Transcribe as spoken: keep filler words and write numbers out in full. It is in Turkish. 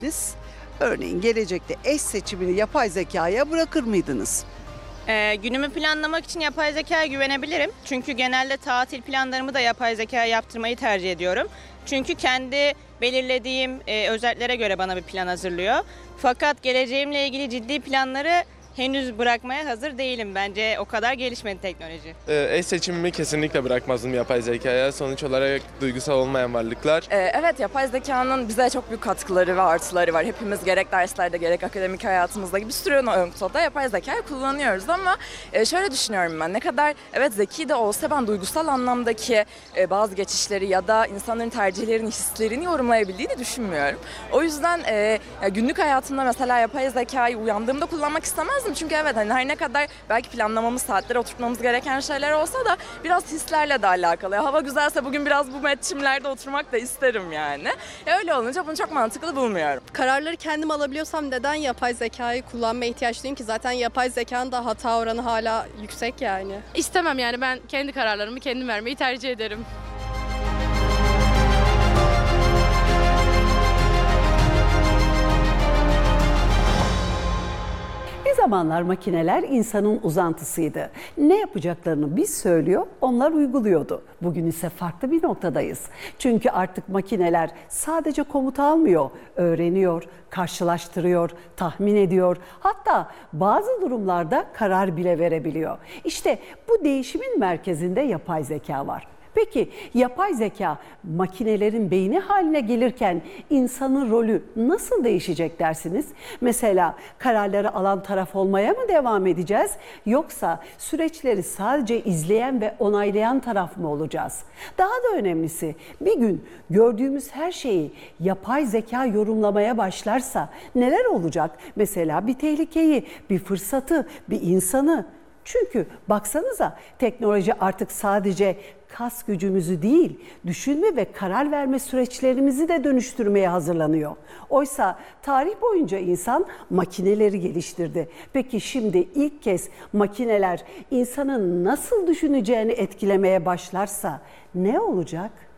Siz örneğin gelecekte eş seçimini yapay zekaya bırakır mıydınız? Ee, günümü planlamak için yapay zekaya güvenebilirim. Çünkü genelde tatil planlarımı da yapay zekaya yaptırmayı tercih ediyorum. Çünkü kendi belirlediğim e, özelliklere göre bana bir plan hazırlıyor. Fakat geleceğimle ilgili ciddi planları henüz bırakmaya hazır değilim. Bence o kadar gelişmedi teknoloji. Ee, eş seçimimi kesinlikle bırakmazdım yapay zekaya. Sonuç olarak duygusal olmayan varlıklar. Ee, Evet, yapay zekanın bize çok büyük katkıları ve artıları var. Hepimiz gerek derslerde gerek akademik hayatımızda gibi bir sürü noktada yapay zekayı kullanıyoruz ama e, şöyle düşünüyorum ben. Ne kadar evet zeki de olsa ben duygusal anlamdaki e, bazı geçişleri ya da insanların tercihlerini, hislerini yorumlayabildiğini düşünmüyorum. O yüzden e, ya günlük hayatımda mesela yapay zekayı uyandığımda kullanmak istemezdim. Çünkü evet hani her ne kadar belki planlamamız, saatleri oturtmamız gereken şeyler olsa da biraz hislerle de alakalı. Ya hava güzelse bugün biraz bu metçimlerde oturmak da isterim yani. Ya öyle olunca bunu çok mantıklı bulmuyorum. Kararları kendim alabiliyorsam neden yapay zekayı kullanmaya ihtiyaç duyayım ki? Zaten yapay zekanın da hata oranı hala yüksek yani. İstemem yani ben kendi kararlarımı kendim vermeyi tercih ederim. Bir zamanlar makineler insanın uzantısıydı. Ne yapacaklarını biz söylüyor, onlar uyguluyordu. Bugün ise farklı bir noktadayız. Çünkü artık makineler sadece komut almıyor, öğreniyor, karşılaştırıyor, tahmin ediyor. Hatta bazı durumlarda karar bile verebiliyor. İşte bu değişimin merkezinde yapay zeka var. Peki yapay zeka makinelerin beyni haline gelirken insanın rolü nasıl değişecek dersiniz? Mesela kararları alan taraf olmaya mı devam edeceğiz? Yoksa süreçleri sadece izleyen ve onaylayan taraf mı olacağız? Daha da önemlisi bir gün gördüğümüz her şeyi yapay zeka yorumlamaya başlarsa neler olacak? Mesela bir tehlikeyi, bir fırsatı, bir insanı. Çünkü baksanıza teknoloji artık sadece kas gücümüzü değil, düşünme ve karar verme süreçlerimizi de dönüştürmeye hazırlanıyor. Oysa tarih boyunca insan makineleri geliştirdi. Peki şimdi ilk kez makineler insanın nasıl düşüneceğini etkilemeye başlarsa ne olacak?